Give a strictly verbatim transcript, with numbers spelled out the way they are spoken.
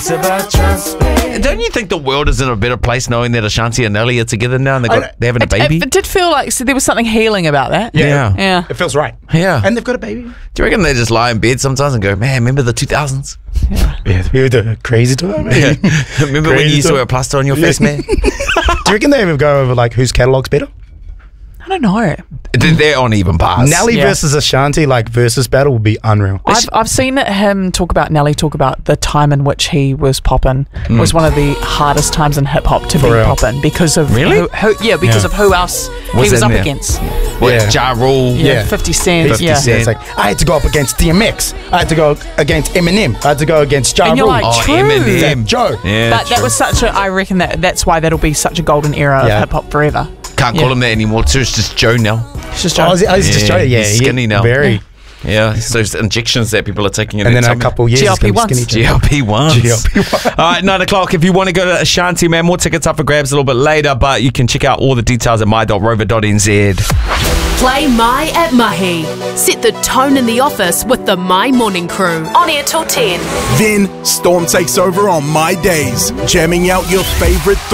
about trust, babe. Don't you think the world is in a better place knowing that Ashanti and Nelly are together now and they got, they're having a It, baby? it, it did feel like so there was something healing about that. Yeah. Yeah. It feels right. Yeah. And they've got a baby. Do you reckon they just lie in bed sometimes and go, man, remember the two thousands? Yeah, we were the crazy time. Yeah. Remember when Crazy you used to time. wear a plaster on your face, man? Do you reckon they ever go over like whose catalog's better? I don't know. They're they're on even bars. Nelly Yeah. versus Ashanti, like versus battle, would be unreal. I've, I've seen him talk about Nelly talk about the time in which he was popping was one of the hardest times in hip hop to be real. popping because of Really? who, who, yeah because Yeah. of who else Was he was in up there? against. What, Yeah. Ja Rule. Yeah, Yeah. fifty Cent. fifty yeah. Cent. Yeah, it's like I had to go up against D M X. I had to go against Eminem. I had to go against Ja And you're Rule. like, Oh, True. Eminem. Joe. Yeah, But that true. was such a. I reckon that that's why that'll be such a golden era Yeah. of hip hop forever. Can't Yeah. call him that anymore too. It's just Joe now. It's just Oh, is it- oh, it's just Yeah, Joe. Yeah, he's he- skinny now. Very. Yeah, it's those injections that people are taking in And their then in a tummy. couple of years, G L it's gonna P be ones. skinny G Joe. L P ones. G L P ones. All right, nine o'clock. If you want to go to Ashanti, man, more tickets up for grabs a little bit later, but you can check out all the details at my dot rover dot n z. Play My at Mahi. Set the tone in the office with the My Morning Crew. On air till ten. Then Storm takes over on My Days, jamming out your favorite